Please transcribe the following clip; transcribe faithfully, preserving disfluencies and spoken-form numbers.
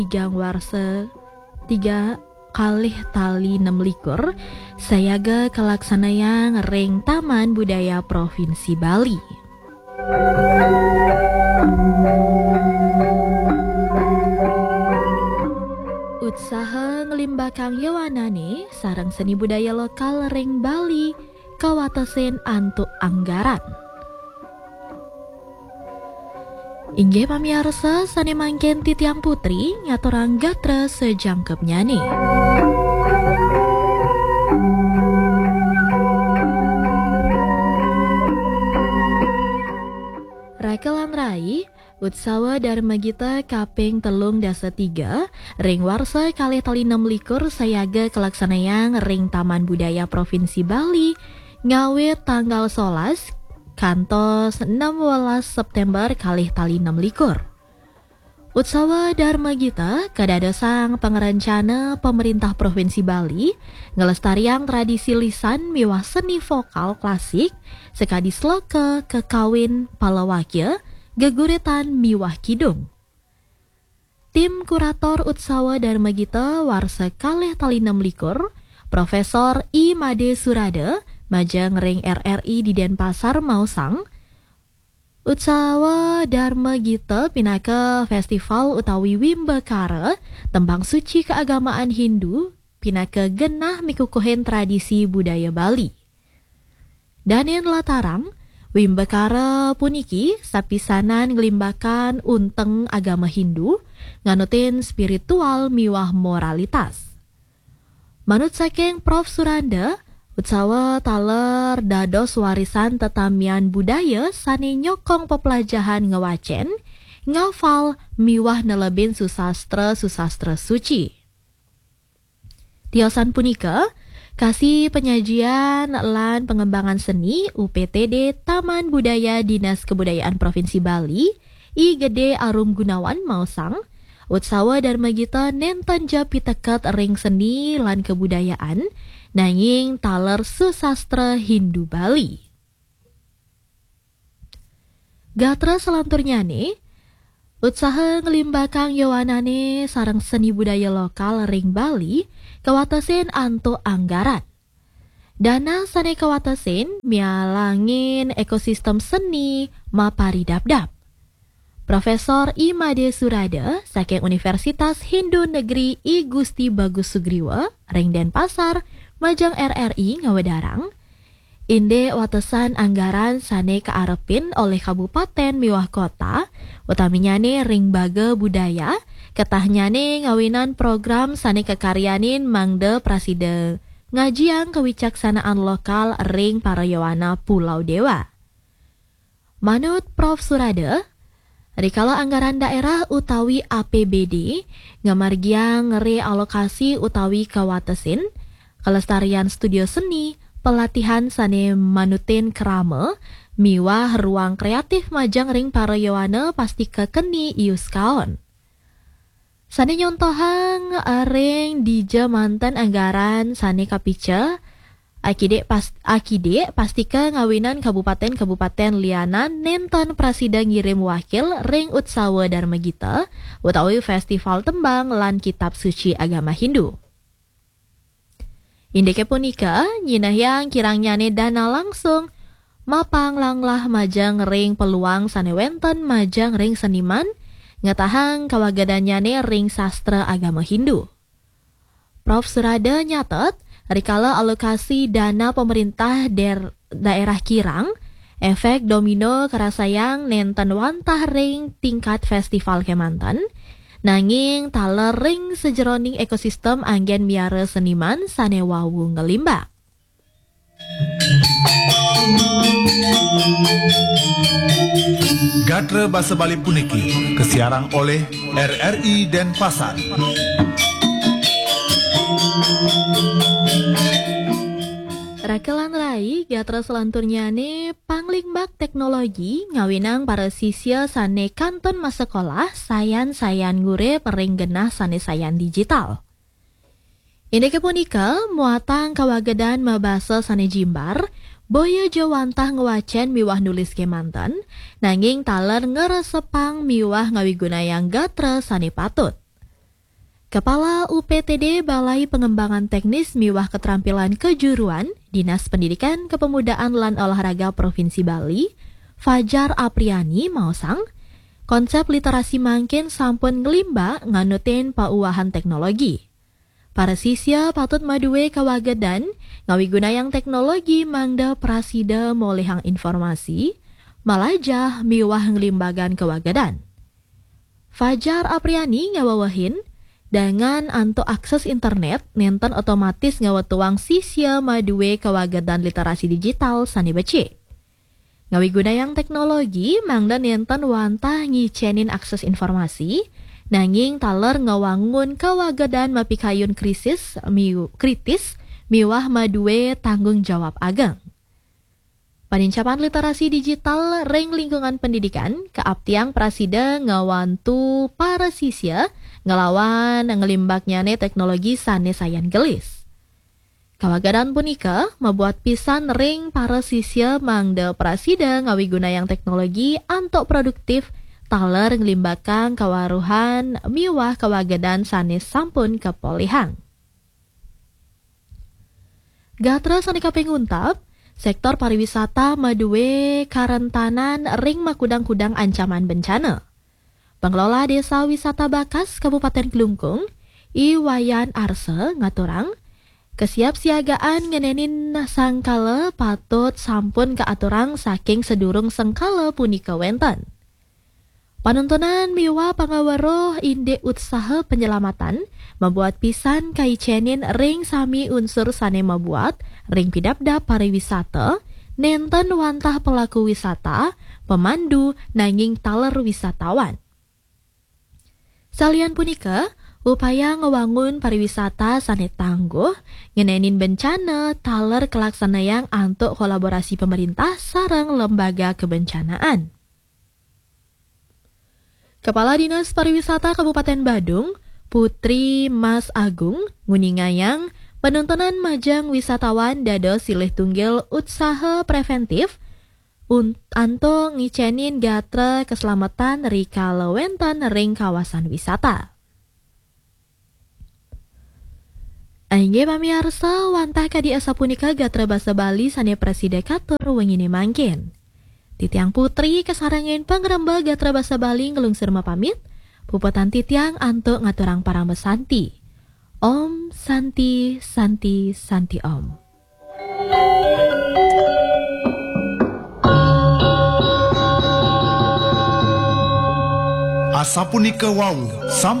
tigang warsa tiga kalih tali enam likur sayaga kalaksanayang ring Taman Budaya Provinsi Bali. Utsaha ngelimbakang yawanane sareng seni budaya lokal ring Bali kawatesin antuk anggaran. Inggih pamiarsa sane mangken titiang putri ngaturang gatra sejangkepnya nih. Rakelan rai Utsawa Dharma Gita kaping telung dasa tiga ring warsa kalih tali enam likur sayaga kelaksanayang ring Taman Budaya Provinsi Bali ngawit tanggal solas kantos enam belas September kalih tali enam likur. Utsawa Dharma Gita kadadosang pengerencana pemerintah Provinsi Bali ngelestariang tradisi lisan miwah seni vokal klasik sekadi sloke kekawin palawakya geguritan miwah kidung. Tim kurator Utsawa Dharma Gita warsa kalih tali enam likur Profesor I Made Surada Majang ring R R I di Denpasar Mausang. Utsawa Dharma Gita pinaka festival utawi Wimbakara tembang suci keagamaan Hindu pinaka genah mikukuhin tradisi budaya Bali. Danin latarang Wimbakara puniki sapisanan ngelimbakan unteng agama Hindu nganutin spiritual miwah moralitas. Manut saking Prof Suranda Utsawa taler dados warisan tetamian budaya sane nyokong pepelajahan ngewacen, ngafal miwah nelebin susastra-susastra suci. Tiosan punika kasih penyajian lan pengembangan seni U P T D Taman Budaya Dinas Kebudayaan Provinsi Bali I Gede Arum Gunawan Mausang. Utsawa Dharma Gita nenten japitekat ring seni lan kebudayaan nanging taler susastra Hindu Bali. Gatra selanturnya nih, utsaha ngelimbakang yawanane sareng seni budaya lokal ring Bali kawatesin antuk anggaran. Dana sane kawatesin mialangin ekosistem seni maparidabdab. Profesor I Made Surada saking Universitas Hindu Negeri I Gusti Bagus Sugriwa ring Denpasar Majang R R I ngawedarang inde watesan anggaran sane kaarepin oleh kabupaten miwah kota utaminyane ring baga budaya ketahnyane ngawinan program sane kekaryanin mangde prasida ngajiang kewicaksanaan lokal ring Parayawana Pulau Dewa. Manut Prof Surada rikala anggaran daerah utawi A P B D ngamargiang realokasi utawi kawatesin kelestarian studio seni pelatihan sane manutin kerama miwah ruang kreatif majang ring Parayawana pasti kekeni ius kaon. Sane nyontohang ring dija mantan anggaran sane kapica Akide pas akide pastika ngawinan kabupaten-kabupaten lianan nenten prasida ngirim wakil ring Utsawa Dharma Gita utawi festival tembang lan kitab suci agama Hindu. Indeke punika nyinah yang kirangnyane dana langsung mapang langlah majang ring peluang sane wenten majang ring seniman ngatahang kawagadanyane ring sastra agama Hindu. Prof Surada nyatet rikala alokasi dana pemerintah der, daerah kirang, efek domino karasayang nenten wantah ring tingkat festival kemanten, nanging taler ring sejeroning ekosistem anggen miara seniman sane wawu ngelimbak. Gatra Basa Bali puniki kesiarang oleh R R I Denpasar. Rakelan rai gatra selanturnya ne panglimbak teknologi ngawinang para sisya sane kanton mas sekolah sayan-sayan gure pering genah sane sayan digital. Ini kepunika muatang kawagedan mabasa sane jimbar boyo jawantah ngewacen miwah nulis kemanten nanging taler ngeresepang miwah ngawigunayang gatra sane patut. Kepala U P T D Balai Pengembangan Teknis Miwah Keterampilan Kejuruan Dinas Pendidikan Kepemudaan lan Olahraga Provinsi Bali, Fajar Apriani maosang, konsep literasi mangkin sampun ngelimba nganutin pauwahan teknologi. Para siswa patut maduwe kawagedan ngawigunayang teknologi mangda prasida molehang informasi, malajah miwah ngelimbagan kawagedan. Fajar Apriani ngawawahin, dengan anto akses internet, nenten otomatis ngawatuang sisya maduwe kawagedan literasi digital sani bece. Ngawigunayang teknologi, mangda nenten wantah ngicenin akses informasi, nanging taler ngawangun kawagedan mapikayun krisis, miu, kritis, miwah maduwe tanggung jawab ageng. Panincapan literasi digital ring lingkungan pendidikan, keaptiang prasida ngawantu para sisya ngelawan ngelimbaknya ne teknologi sane sayan gelis. Kawagedan punika membuat pisan ring para sisya mangda prasida ngawigunayang teknologi antok produktif taler ngelimbakang kawaruhan miwah kawagedan sane sampun kepolihang. Gatra sane kaping untap, sektor pariwisata maduwe karentanan ring makudang-kudang ancaman bencana. Pengelola Desa Wisata Bakas Kabupaten Kelungkung, Iwayan Arse ngaturang, kesiapsiagaan ngenenin sangkala patut sampun keaturang saking sedurung sengkala punika wenten. Panontonan miwa pangawaroh inde usaha penyelamatan membuat pisan kaicenin ring sami unsur sane membuat ring pidabda pariwisata, nenten wantah pelaku wisata, pemandu, nanging taler wisatawan. Salian punika, upaya ngewangun pariwisata sane tangguh, ngenenin bencana taler kelaksanayang antuk kolaborasi pemerintah sareng lembaga kebencanaan. Kepala Dinas Pariwisata Kabupaten Badung, Putri Mas Agung, nguningayang penontonan majang wisatawan dados silih tunggil usaha preventif anto ngicenin gatra keselamatan rika lewenten ring kawasan wisata. Aingge pamiarsa wantah kadi asa punika gatra basa Bali sane preside katur wengine mangkin. Titiang Putri kesarangin pangrembag gatra basa Bali ngelungsur mapamit, puputan titiang antuk ngaturang parang besanti. Om Santi Santi Santi Om. Asa punika wau